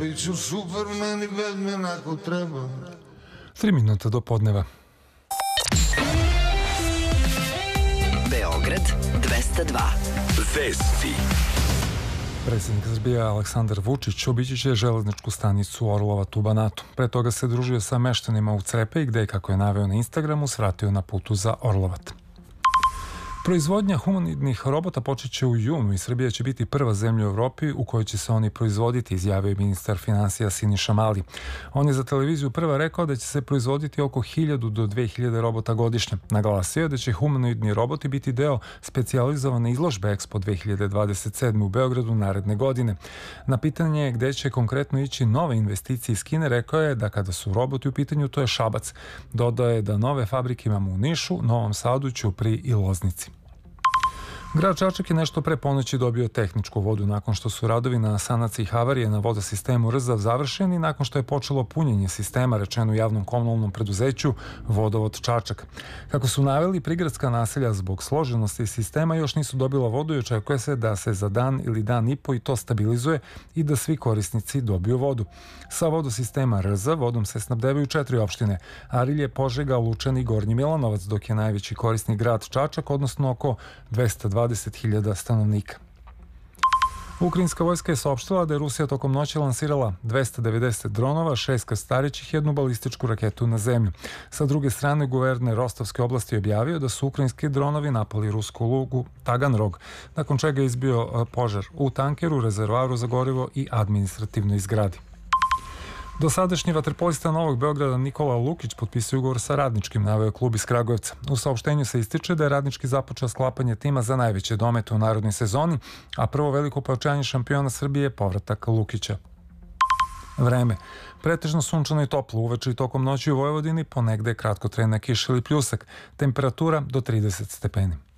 bit ću Superman i Batman ako treba. 3 minuta do podneva. Beograd 202. Vesti. Predsjednik Srbije Aleksandar Vučić obići će železničku stanicu Orlovat u Banatu. Pre toga se družio sa meštanima u Crepeji, gde je, kako je naveo na Instagramu, svratio na putu za Orlovat. Proizvodnja humanoidnih robota počeće u junu i Srbija će biti prva zemlja u Evropi u kojoj će se oni proizvoditi, izjavio je ministar finansija Siniša Mali. On je za televiziju Prva rekao da će se proizvoditi oko 1000 do 2000 robota godišnje. Naglasio je da će humanoidni roboti biti deo specijalizovane izložbe Expo 2027 u Beogradu naredne godine. Na pitanje gde će konkretno ići nove investicije iz Kine, rekao je da kada su roboti u pitanju, to je Šabac. Dodao je da nove fabrike imamo u Nišu, Novom Sadu, Ćupriji i Loznici. Grad Čačak je nešto pre ponoći dobio tehničku vodu nakon što su radovi na sanaciji havarije na vodosistemu Rzav završeni, nakon što je počelo punjenje sistema, rečeno u javnom komunalnom preduzeću Vodovod Čačak. Kako su naveli, prigradska naselja zbog složenosti sistema još nisu dobila vodu i očekuje se da se za dan ili dan i po i to stabilizuje i da svi korisnici dobiju vodu. Sa vodosistema Rzav vodom se snabdevaju 4 opštine: Arilje, Požega, Lučani i Gornji Milanovac, dok je najveći korisnik grad Čačak, odnosno oko 220.000 stanovnika. Ukrajinska vojska je saopštila da je Rusija tokom noći lansirala 290 dronova, 6 krstarećih i 1 balističku raketu na zemlju. Sa druge strane, guverner Rostovske oblasti objavio da su ukrajinski dronovi napali rusku lugu Taganrog, nakon čega je izbio požar u tankeru, rezervoaru za gorivo i administrativnoj zgradi. Dosadašnji vaterpolista Novog Beograda Nikola Lukić potpisuje ugovor sa Radničkim, naveo klub iz Kragujevca. U saopštenju se ističe da je Radnički započeo sklapanje tima za najveće domete u narodnoj sezoni, a prvo veliko pojačanje šampiona Srbije je povratak Lukića. Vreme. Pretežno sunčano i toplo, uveče i tokom noći u Vojvodini, ponegde kratkotrajna kiša ili pljusak. Temperatura do 30 stepeni.